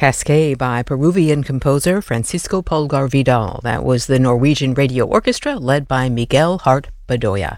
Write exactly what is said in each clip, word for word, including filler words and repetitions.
Cascade by Peruvian composer Francisco Pulgar Vidal. That was the Norwegian Radio Orchestra led by Miguel Hart Bedoya.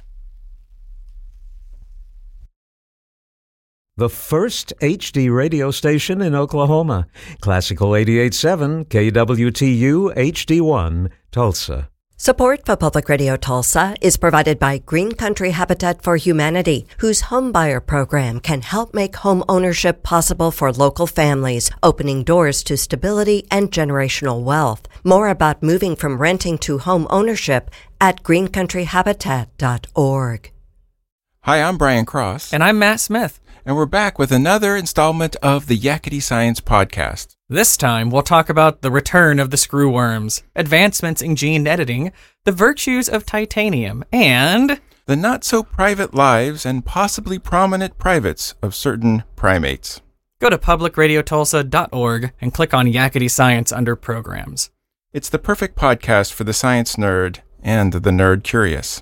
The first H D radio station in Oklahoma. Classical eighty-eight point seven K W T U H D one, Tulsa. Support for Public Radio Tulsa is provided by Green Country Habitat for Humanity, whose homebuyer program can help make home ownership possible for local families, opening doors to stability and generational wealth. More about moving from renting to home ownership at green country habitat dot org. Hi, I'm Brian Cross. And I'm Matt Smith. And we're back with another installment of the Yakety Science Podcast. This time, we'll talk about the return of the screwworms, advancements in gene editing, the virtues of titanium, and the not-so-private lives and possibly prominent privates of certain primates. Go to public radio tulsa dot org and click on Yakety Science under Programs. It's the perfect podcast for the science nerd and the nerd curious.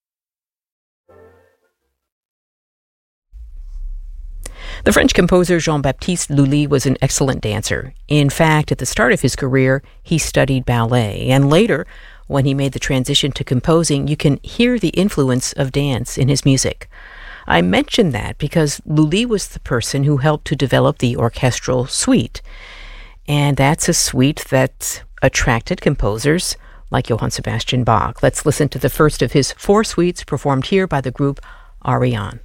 The French composer Jean-Baptiste Lully was an excellent dancer. In fact, at the start of his career, he studied ballet, and later, when he made the transition to composing, you can hear the influence of dance in his music. I mention that because Lully was the person who helped to develop the orchestral suite, and that's a suite that attracted composers like Johann Sebastian Bach. Let's listen to the first of his four suites performed here by the group Ariane.